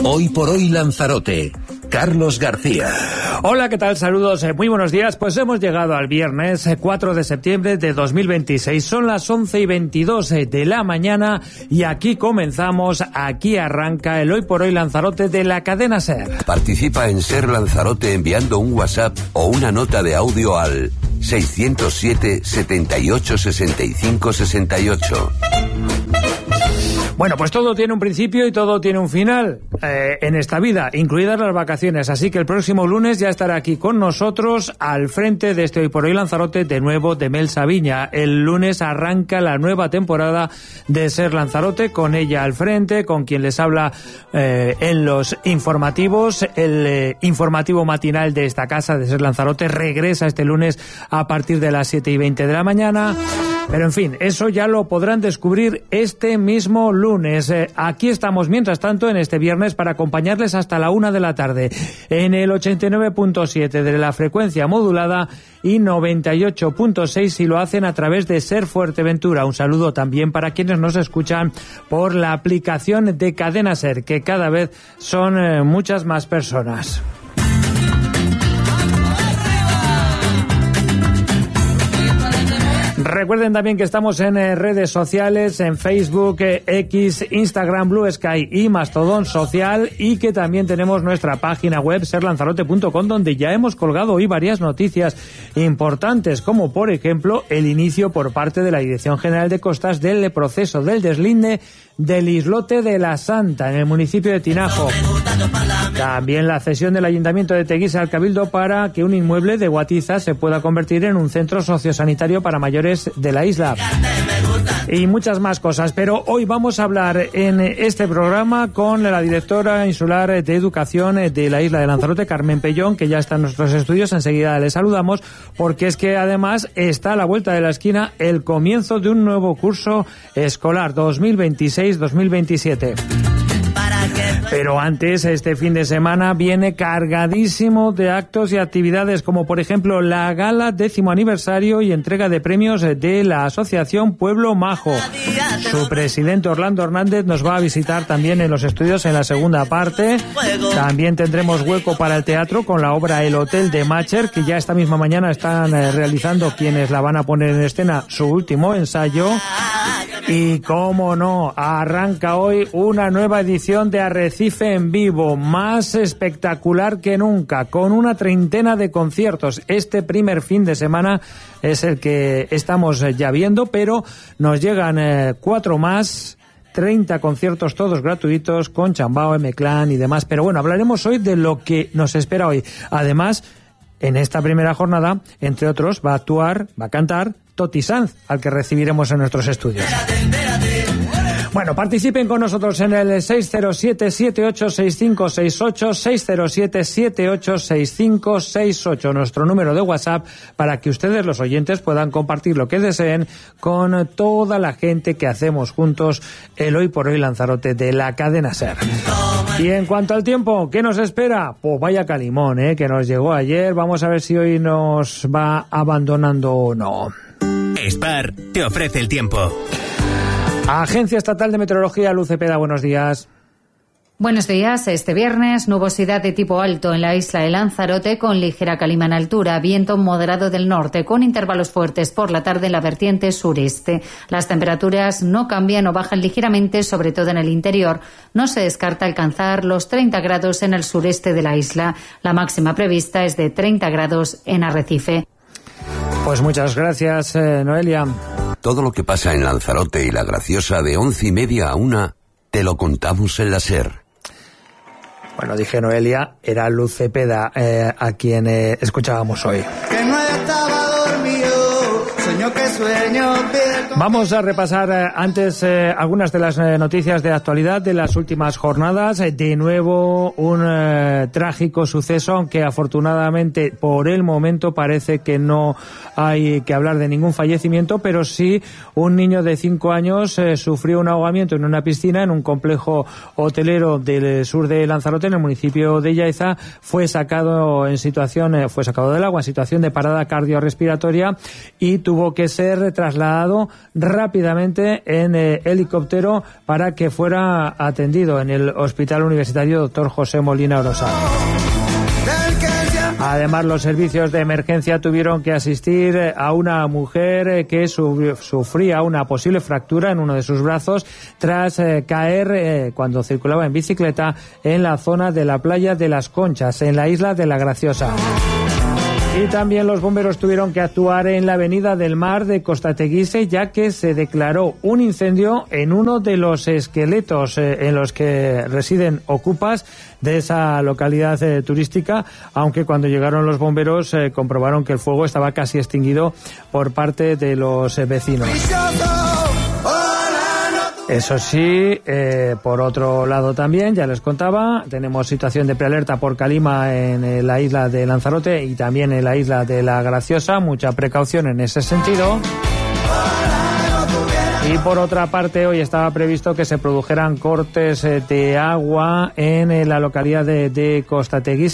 Hoy por hoy Lanzarote. Carlos García. Hola, ¿qué tal? Saludos, muy buenos días. Pues hemos llegado al viernes 4 de septiembre de 2026. Son las 11:22 de la mañana y aquí comenzamos, aquí arranca el Hoy por hoy Lanzarote de la cadena SER. Participa en SER Lanzarote enviando un WhatsApp o una nota de audio al 607 78 65 68. Bueno, pues todo tiene un principio y todo tiene un final en esta vida, incluidas las vacaciones. Así que el próximo lunes ya estará aquí con nosotros al frente de este Hoy por hoy Lanzarote, de nuevo de Mel Sabiña. El lunes arranca la nueva temporada de SER Lanzarote, con ella al frente, con quien les habla en los informativos. El informativo matinal de esta casa de SER Lanzarote regresa este lunes a partir de las 7:20 de la mañana. Pero en fin, eso ya lo podrán descubrir este mismo lunes. Aquí estamos, mientras tanto, en este viernes para acompañarles hasta la 1 de la tarde en el 89.7 de la frecuencia modulada y 98.6 si lo hacen a través de SER Fuerteventura. Un saludo también para quienes nos escuchan por la aplicación de Cadena SER, que cada vez son muchas más personas. Recuerden también que estamos en redes sociales, en Facebook, X, Instagram, Blue Sky y Mastodon Social, y que también tenemos nuestra página web serlanzarote.com, donde ya hemos colgado hoy varias noticias importantes, como por ejemplo el inicio por parte de la Dirección General de Costas del proceso del deslinde del islote de la Santa en el municipio de Tinajo. También la cesión del Ayuntamiento de Teguise al Cabildo para que un inmueble de Guatiza se pueda convertir en un centro sociosanitario para mayores de la isla. Y muchas más cosas, pero hoy vamos a hablar en este programa con la directora insular de Educación de la isla de Lanzarote, Carmen Pellón, que ya está en nuestros estudios. Enseguida le saludamos, porque es que además está a la vuelta de la esquina el comienzo de un nuevo curso escolar 2026-2027. Pero antes, este fin de semana viene cargadísimo de actos y actividades, como por ejemplo la gala 10º aniversario y entrega de premios de la Asociación Pueblo Majo. Su presidente Orlando Hernández nos va a visitar también en los estudios en la segunda parte. También tendremos hueco para el teatro con la obra El Hotel de Macher, que ya esta misma mañana están realizando quienes la van a poner en escena su último ensayo. Y cómo no, arranca hoy una nueva edición de Arrecife en Vivo, más espectacular que nunca, con una treintena de conciertos. Este primer fin de semana es el que estamos ya viendo, pero nos llegan 4 más. 30 conciertos, todos gratuitos, con Chambao, M-Clan y demás. Pero bueno, hablaremos hoy de lo que nos espera hoy. Además, en esta primera jornada, entre otros, va a cantar Toti Sanz, al que recibiremos en nuestros estudios. Bueno, participen con nosotros en el 607-786568, 607-786568, nuestro número de WhatsApp, para que ustedes, los oyentes, puedan compartir lo que deseen con toda la gente que hacemos juntos el Hoy por hoy Lanzarote de la cadena SER. Y en cuanto al tiempo, ¿qué nos espera? Pues vaya calimón, que nos llegó ayer. Vamos a ver si hoy nos va abandonando o no. Spar te ofrece el tiempo. Agencia Estatal de Meteorología, Luz Cepeda, buenos días. Buenos días. Este viernes, nubosidad de tipo alto en la isla de Lanzarote con ligera calima en altura, viento moderado del norte con intervalos fuertes por la tarde en la vertiente sureste. Las temperaturas no cambian o bajan ligeramente, sobre todo en el interior. No se descarta alcanzar los 30 grados en el sureste de la isla. La máxima prevista es de 30 grados en Arrecife. Pues muchas gracias, Noelia. Todo lo que pasa en Lanzarote y La Graciosa de 11:30 a 1 te lo contamos en la SER. Bueno, dije Noelia, era Luz Cepeda a quien escuchábamos hoy. Que no estaba dormido, sueño que sueño. Vamos a repasar antes algunas de las noticias de actualidad de las últimas jornadas. De nuevo un trágico suceso, aunque afortunadamente por el momento parece que no hay que hablar de ningún fallecimiento, pero sí un niño de 5 años sufrió un ahogamiento en una piscina en un complejo hotelero del sur de Lanzarote, en el municipio de Yaiza. Fue sacado del agua en situación de parada cardiorrespiratoria y tuvo que ser ser trasladado rápidamente en helicóptero para que fuera atendido en el Hospital Universitario Dr. José Molina Orosal. Además, los servicios de emergencia tuvieron que asistir a una mujer que sufría una posible fractura en uno de sus brazos tras caer cuando circulaba en bicicleta en la zona de la playa de Las Conchas, en la isla de La Graciosa. Y también los bomberos tuvieron que actuar en la Avenida del Mar de Costateguise, ya que se declaró un incendio en uno de los esqueletos en los que residen ocupas de esa localidad turística, aunque cuando llegaron los bomberos comprobaron que el fuego estaba casi extinguido por parte de los vecinos. Eso sí, por otro lado también, ya les contaba, tenemos situación de prealerta por calima en la isla de Lanzarote y también en la isla de La Graciosa, mucha precaución en ese sentido. Y por otra parte, hoy estaba previsto que se produjeran cortes de agua en la localidad de Costateguise.